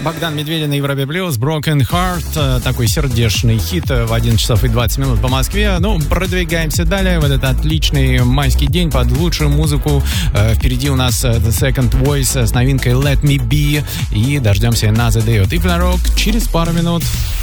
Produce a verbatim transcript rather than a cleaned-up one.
Богдан Медведев на Европе Плюс, Broken Heart, такой сердечный хит в один часов и двадцать минут по Москве. Ну, продвигаемся далее в этот отличный майский день под лучшую музыку. Впереди у нас The Second Voice с новинкой Let Me Be и дождемся Another Day от Ипнарок через пару минут.